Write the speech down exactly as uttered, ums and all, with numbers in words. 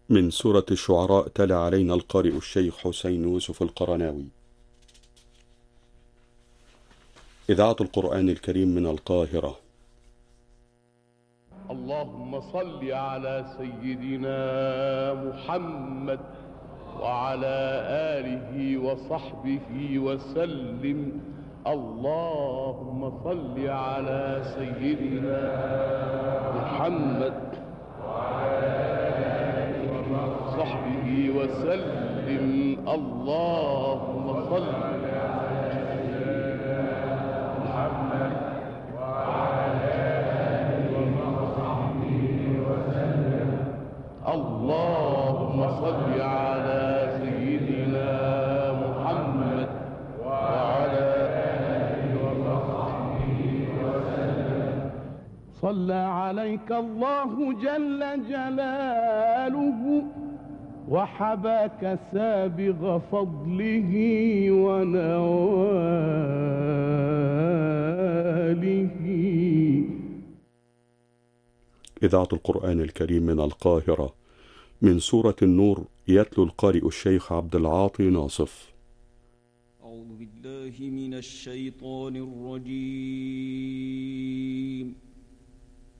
من سورة الشعراء تلا علينا القارئ الشيخ حسين يوسف القرناوي. إذاعة القرآن الكريم من القاهرة. اللهم صل على سيدنا محمد وعلى آله وصحبه وسلم. اللهم صل على سيدنا محمد وعلى آله وصحبه وسلم. اللهم صل على سيدنا محمد وعلى آله وصحبه وسلم. اللهم صل على سيدنا محمد وعلى آله وصحبه وسلم. صلى عليك الله جل جلاله وحباك سابغ فضله ونواله. إذاعة القرآن الكريم من القاهرة. من سورة النور يتلو القارئ الشيخ عبد العاطي ناصف. أعوذ بالله من الشيطان الرجيم.